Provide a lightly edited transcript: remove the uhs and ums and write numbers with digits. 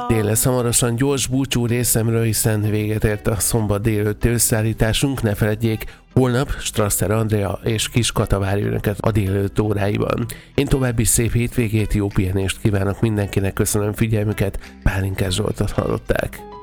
Dél lesz hamarosan gyors búcsú részemről, hiszen véget ért a szombat délelőtti összeállításunk. Ne feledjék, holnap Strasser Andrea és Kis Kata várja önöket a délelőtt óráiban. Én további szép hétvégét, jó pihenést kívánok mindenkinek, köszönöm figyelmüket, Pálinkás Zsoltot hallották.